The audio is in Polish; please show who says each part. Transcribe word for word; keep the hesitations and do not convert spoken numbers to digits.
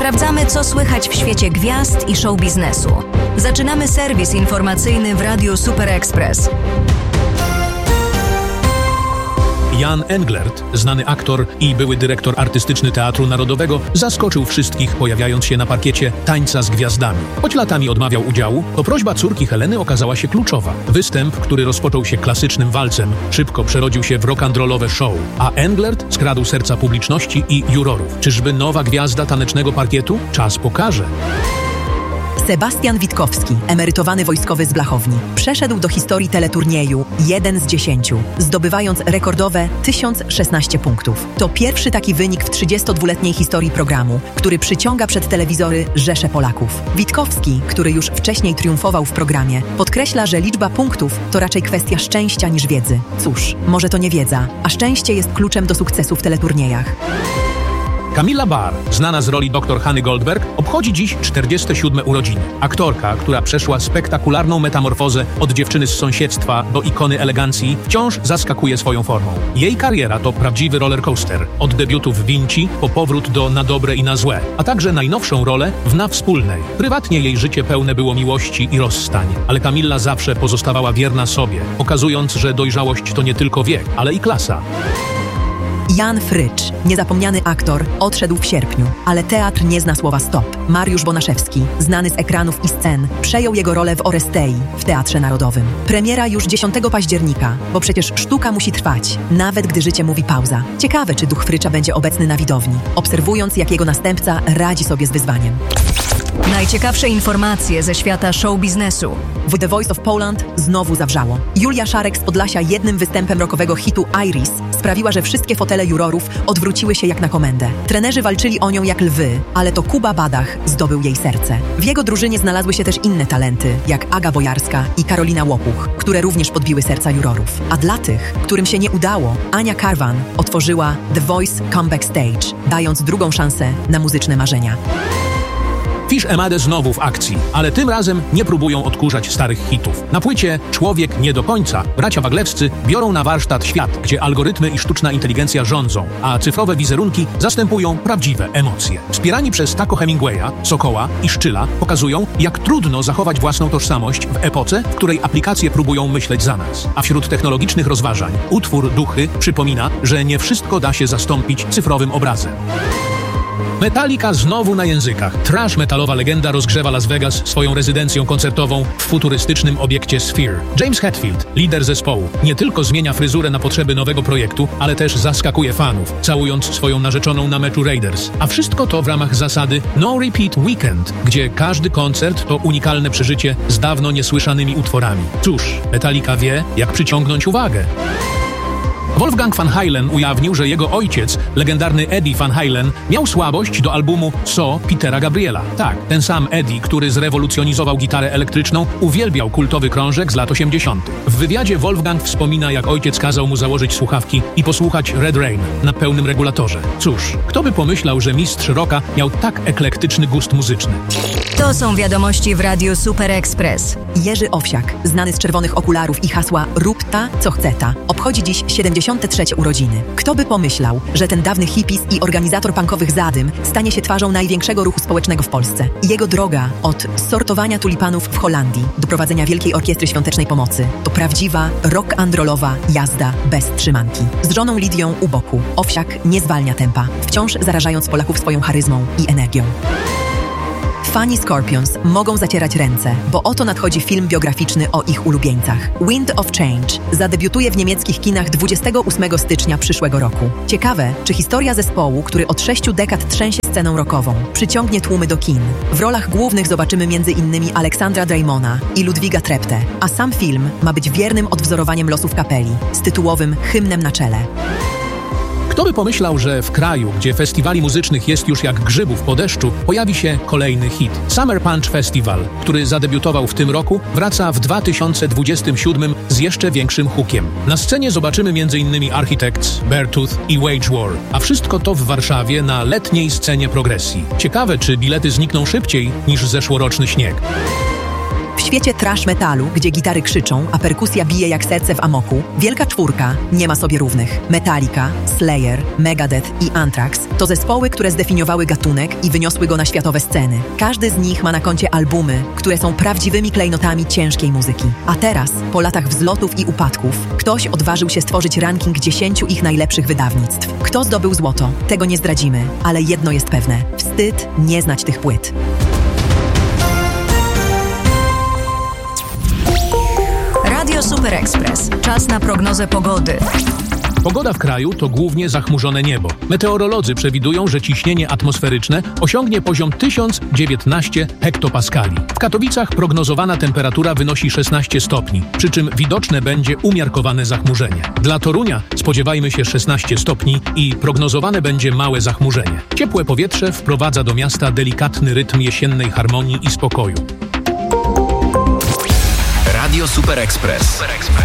Speaker 1: Sprawdzamy, co słychać w świecie gwiazd i show biznesu. Zaczynamy serwis informacyjny w Radiu Super Express.
Speaker 2: Jan Englert, znany aktor i były dyrektor artystyczny Teatru Narodowego, zaskoczył wszystkich, pojawiając się na parkiecie Tańca z Gwiazdami. Choć latami odmawiał udziału, to prośba córki Heleny okazała się kluczowa. Występ, który rozpoczął się klasycznym walcem, szybko przerodził się w rock'n'rollowe show, a Englert skradł serca publiczności i jurorów. Czyżby nowa gwiazda tanecznego parkietu? Czas pokaże.
Speaker 3: Sebastian Witkowski, emerytowany wojskowy z Blachowni, przeszedł do historii teleturnieju jeden z dziesięciu, zdobywając rekordowe tysiąc szesnaście punktów. To pierwszy taki wynik w trzydziestodwuletniej historii programu, który przyciąga przed telewizory rzesze Polaków. Witkowski, który już wcześniej triumfował w programie, podkreśla, że liczba punktów to raczej kwestia szczęścia niż wiedzy. Cóż, może to nie wiedza, a szczęście jest kluczem do sukcesu w teleturniejach.
Speaker 2: Camilla Barr, znana z roli doktor Hany Goldberg, obchodzi dziś czterdzieste siódme urodziny. Aktorka, która przeszła spektakularną metamorfozę od dziewczyny z sąsiedztwa do ikony elegancji, wciąż zaskakuje swoją formą. Jej kariera to prawdziwy rollercoaster. Od debiutu w Vinci po powrót do Na dobre i na złe, a także najnowszą rolę w Na wspólnej. Prywatnie jej życie pełne było miłości i rozstań, ale Camilla zawsze pozostawała wierna sobie, pokazując, że dojrzałość to nie tylko wiek, ale i klasa.
Speaker 3: Jan Frycz, niezapomniany aktor, odszedł w sierpniu, ale teatr nie zna słowa stop. Mariusz Bonaszewski, znany z ekranów i scen, przejął jego rolę w Orestei w Teatrze Narodowym. Premiera już dziesiątego października, bo przecież sztuka musi trwać, nawet gdy życie mówi pauza. Ciekawe, czy duch Frycza będzie obecny na widowni, obserwując, jak jego następca radzi sobie z wyzwaniem.
Speaker 1: Najciekawsze informacje ze świata show biznesu.
Speaker 3: W The Voice of Poland znowu zawrzało. Julia Szarek z Podlasia jednym występem rockowego hitu Iris sprawiła, że wszystkie fotele jurorów odwróciły się jak na komendę. Trenerzy walczyli o nią jak lwy, ale to Kuba Badach zdobył jej serce. W jego drużynie znalazły się też inne talenty, jak Aga Bojarska i Karolina Łopuch, które również podbiły serca jurorów. A dla tych, którym się nie udało, Ania Karwan otworzyła The Voice Comeback Stage, dając drugą szansę na muzyczne marzenia.
Speaker 2: Fish Emade znowu w akcji, ale tym razem nie próbują odkurzać starych hitów. Na płycie Człowiek nie do końca bracia Waglewscy biorą na warsztat świat, gdzie algorytmy i sztuczna inteligencja rządzą, a cyfrowe wizerunki zastępują prawdziwe emocje. Wspierani przez Taco Hemingwaya, Sokoła i Szczyla pokazują, jak trudno zachować własną tożsamość w epoce, w której aplikacje próbują myśleć za nas. A wśród technologicznych rozważań utwór Duchy przypomina, że nie wszystko da się zastąpić cyfrowym obrazem. Metallica znowu na językach. Trash metalowa legenda rozgrzewa Las Vegas swoją rezydencją koncertową w futurystycznym obiekcie Sphere. James Hetfield, lider zespołu, nie tylko zmienia fryzurę na potrzeby nowego projektu, ale też zaskakuje fanów, całując swoją narzeczoną na meczu Raiders. A wszystko to w ramach zasady No Repeat Weekend, gdzie każdy koncert to unikalne przeżycie z dawno niesłyszanymi utworami. Cóż, Metallica wie, jak przyciągnąć uwagę. Wolfgang Van Halen ujawnił, że jego ojciec, legendarny Eddie Van Halen, miał słabość do albumu So Petera Gabriela. Tak, ten sam Eddie, który zrewolucjonizował gitarę elektryczną, uwielbiał kultowy krążek z lat osiemdziesiątych. W wywiadzie Wolfgang wspomina, jak ojciec kazał mu założyć słuchawki i posłuchać Red Rain na pełnym regulatorze. Cóż, kto by pomyślał, że mistrz rocka miał tak eklektyczny gust muzyczny.
Speaker 1: To są wiadomości w Radiu Super Express.
Speaker 3: Jerzy Owsiak, znany z czerwonych okularów i hasła Rób ta, co chce ta, obchodzi dziś siedemdziesiąte trzecie urodziny. Kto by pomyślał, że ten dawny hipis i organizator punkowych zadym stanie się twarzą największego ruchu społecznego w Polsce. Jego droga od sortowania tulipanów w Holandii do prowadzenia Wielkiej Orkiestry Świątecznej Pomocy to prawdziwa rock-and-rollowa jazda bez trzymanki. Z żoną Lidią u boku Owsiak nie zwalnia tempa, wciąż zarażając Polaków swoją charyzmą i energią. Fani Scorpions mogą zacierać ręce, bo oto nadchodzi film biograficzny o ich ulubieńcach. Wind of Change zadebiutuje w niemieckich kinach dwudziestego ósmego stycznia przyszłego roku. Ciekawe, czy historia zespołu, który od sześciu dekad trzęsie sceną rockową, przyciągnie tłumy do kin. W rolach głównych zobaczymy między innymi Aleksandra Dreymona i Ludwiga Treptę, a sam film ma być wiernym odwzorowaniem losów kapeli, z tytułowym hymnem na czele.
Speaker 2: Kto by pomyślał, że w kraju, gdzie festiwali muzycznych jest już jak grzybów po deszczu, pojawi się kolejny hit. Summer Punch Festival, który zadebiutował w tym roku, wraca w dwa tysiące dwudziestym siódmym z jeszcze większym hookiem. Na scenie zobaczymy między innymi Architects, Beartooth i Wage War, a wszystko to w Warszawie na letniej scenie progresji. Ciekawe, czy bilety znikną szybciej niż zeszłoroczny śnieg.
Speaker 3: W świecie trash metalu, gdzie gitary krzyczą, a perkusja bije jak serce w amoku, Wielka Czwórka nie ma sobie równych. Metallica, Slayer, Megadeth i Anthrax to zespoły, które zdefiniowały gatunek i wyniosły go na światowe sceny. Każdy z nich ma na koncie albumy, które są prawdziwymi klejnotami ciężkiej muzyki. A teraz, po latach wzlotów i upadków, ktoś odważył się stworzyć ranking dziesięciu ich najlepszych wydawnictw. Kto zdobył złoto? Tego nie zdradzimy, ale jedno jest pewne. Wstyd nie znać tych płyt.
Speaker 1: Radio Super Express. Czas na prognozę pogody.
Speaker 2: Pogoda w kraju to głównie zachmurzone niebo. Meteorolodzy przewidują, że ciśnienie atmosferyczne osiągnie poziom tysiąc dziewiętnaście hektopaskali. W Katowicach prognozowana temperatura wynosi szesnaście stopni, przy czym widoczne będzie umiarkowane zachmurzenie. Dla Torunia spodziewajmy się szesnaście stopni i prognozowane będzie małe zachmurzenie. Ciepłe powietrze wprowadza do miasta delikatny rytm jesiennej harmonii i spokoju.
Speaker 4: Radio Super Express.